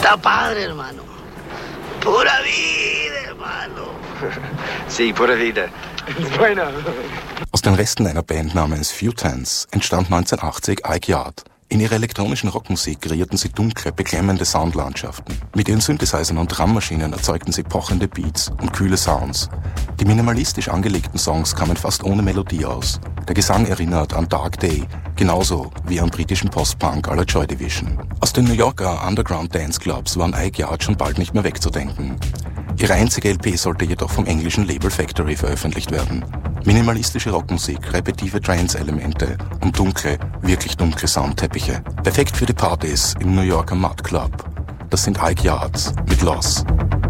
Está padre, hermano. Pura vida, hermano. Sí, pura vida. Bueno. Aus den Resten einer Band namens Futans entstand 1980 Ike Yard. In ihrer elektronischen Rockmusik kreierten sie dunkle, beklemmende Soundlandschaften. Mit ihren Synthesizern und Drummaschinen erzeugten sie pochende Beats und kühle Sounds. Die minimalistisch angelegten Songs kamen fast ohne Melodie aus. Der Gesang erinnert an Dark Day, genauso wie an britischen Post-Punk à la Joy Division. Aus den New Yorker Underground Dance Clubs waren Ike Yard schon bald nicht mehr wegzudenken. Ihre einzige LP sollte jedoch vom englischen Label Factory veröffentlicht werden. Minimalistische Rockmusik, repetitive Trance-Elemente und dunkle, wirklich dunkle Soundteppiche. Perfekt für die Partys im New Yorker Mud Club. Das sind Ike Yards mit Loss.